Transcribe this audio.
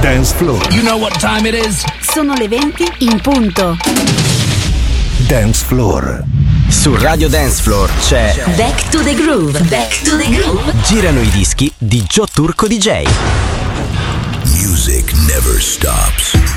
Dance Floor. You know what time it is? Sono le 20 in punto. Dance Floor. Su Radio Dance Floor c'è Back to the Groove. Back to the Groove. Girano i dischi di Joe Turco DJ. Music never stops.